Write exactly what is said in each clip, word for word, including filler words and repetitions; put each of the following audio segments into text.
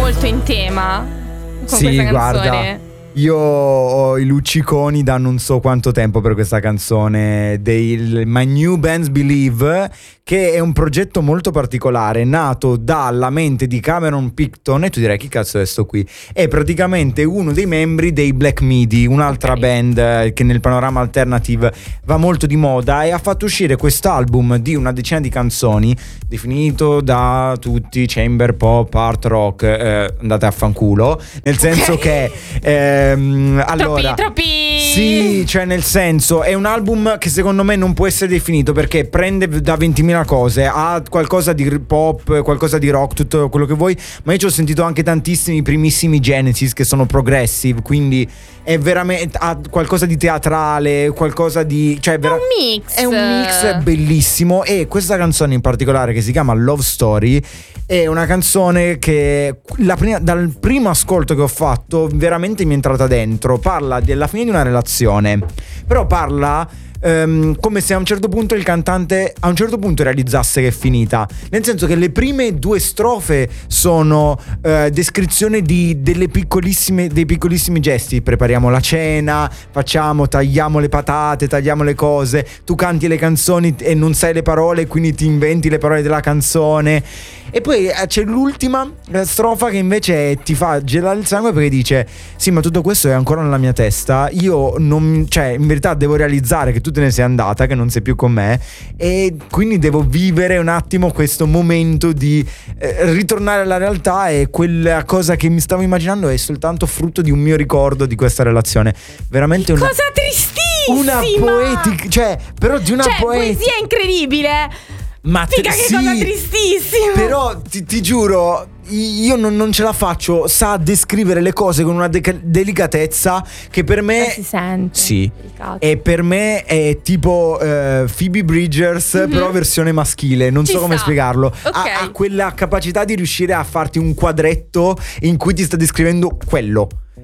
molto in tema con sì, questa canzone. Guarda, io ho i lucciconi da non so quanto tempo per questa canzone dei My New Bands Believe, che è un progetto molto particolare, nato dalla mente di Cameron Picton. E tu direi, chi cazzo è sto qui? È praticamente uno dei membri dei Black Midi, un'altra okay. band che nel panorama alternative va molto di moda, e ha fatto uscire quest'album di una decina di canzoni, definito da tutti chamber pop, art rock, eh, andate a fanculo, nel senso okay. che ehm, allora, troppi, troppi sì, cioè nel senso è un album che secondo me non può essere definito, perché prende da ventimila cose, ha qualcosa di pop, qualcosa di rock, tutto quello che vuoi, ma io ci ho sentito anche tantissimi primissimi Genesis che sono progressive, quindi è veramente, ha qualcosa di teatrale, qualcosa di, cioè vera- è un mix è un mix bellissimo. E questa canzone in particolare, che si chiama Love Story, è una canzone che la prima, dal primo ascolto che ho fatto veramente mi è entrata dentro. Parla della fine di una relazione, però parla Um, come se a un certo punto il cantante a un certo punto realizzasse che è finita, nel senso che le prime due strofe sono uh, descrizione di delle piccolissime dei piccolissimi gesti: prepariamo la cena, facciamo, tagliamo le patate, tagliamo le cose, tu canti le canzoni e non sai le parole, quindi ti inventi le parole della canzone. E poi c'è l'ultima strofa che invece ti fa gelare il sangue, perché dice: sì, ma tutto questo è ancora nella mia testa, io non, cioè in verità devo realizzare che tu te ne sei andata, che non sei più con me, e quindi devo vivere un attimo questo momento di eh, ritornare alla realtà, e quella cosa che mi stavo immaginando è soltanto frutto di un mio ricordo di questa relazione. Veramente una cosa tristissima, una poetica, cioè però di una cioè, poetica, poesia incredibile. Ma figa, te, che sì, cosa tristissima. Però ti, ti giuro, io non, non ce la faccio. Sa descrivere le cose con una de- delicatezza che per me si sente. Sì. Delicato. E per me è tipo uh, Phoebe Bridgers, mm-hmm. però versione maschile. Non Ci so come sta. spiegarlo. Okay. Ha, ha quella capacità di riuscire a farti un quadretto in cui ti sta descrivendo quello.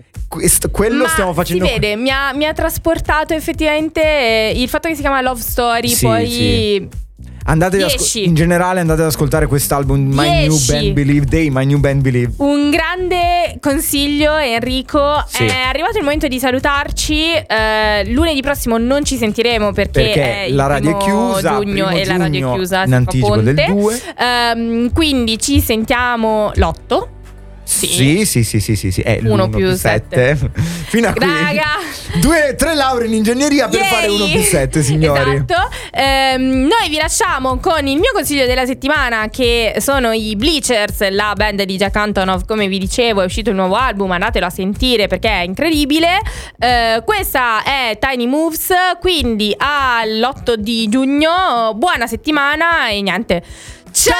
Quello ma stiamo facendo. Si vede, mi ha, mi ha trasportato effettivamente il fatto che si chiama Love Story. Sì, poi sì. Andate ad asco- in generale andate ad ascoltare quest'album My New Band Believe, dei My New Band Believe. Un grande consiglio, Enrico. Sì. È arrivato il momento di salutarci. eh, Lunedì prossimo non ci sentiremo perché, perché è la il radio è chiusa, giugno e la radio è chiusa in anticipo del due. Um, quindi ci sentiamo l'otto. Sì, sì, sì, sì, sì, sì, sì. È uno più sette. Fino a qui. Raga, due, tre lauree in ingegneria per Yay! fare uno più sette, signori. Esatto. Ehm, noi vi lasciamo con il mio consiglio della settimana, che sono i Bleachers, la band di Jack Antonoff. Come vi dicevo, è uscito il nuovo album, andatelo a sentire perché è incredibile. Eh, questa è Tiny Moves, quindi all'otto di giugno. Buona settimana e niente. Ciao!